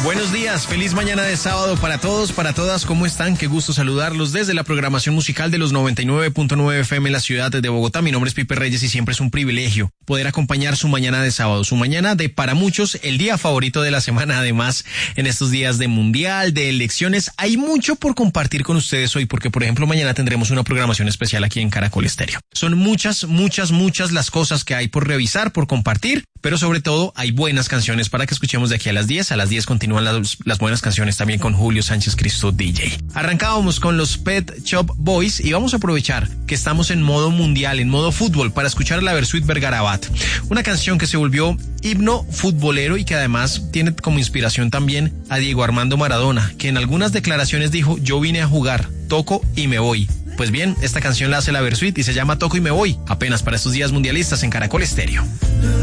Buenos días, feliz mañana de sábado para todos, para todas, ¿cómo están? Qué gusto saludarlos desde la programación musical de los 99.9 FM en la ciudad de Bogotá. Mi nombre es Pipe Reyes y siempre es un privilegio poder acompañar su mañana de sábado, su mañana de, para muchos, el día favorito de la semana. Además, en estos días de mundial, de elecciones, hay mucho por compartir con ustedes hoy, porque por ejemplo mañana tendremos una programación especial aquí en Caracol Estéreo. Son muchas las cosas que hay por revisar, por compartir, pero sobre todo hay buenas canciones para que escuchemos de aquí a las 10. A las 10 continúan las buenas canciones también con Julio Sánchez Cristo DJ. Arrancábamos con los Pet Shop Boys y vamos a aprovechar que estamos en modo mundial, en modo fútbol, para escuchar la Versuit Vergarabat, una canción que se volvió himno futbolero y que además tiene como inspiración también a Diego Armando Maradona, que en algunas declaraciones dijo: yo vine a jugar, toco y me voy. Pues bien, esta canción la hace la Versuit y se llama Toco y me voy, apenas para estos días mundialistas en Caracol Estéreo.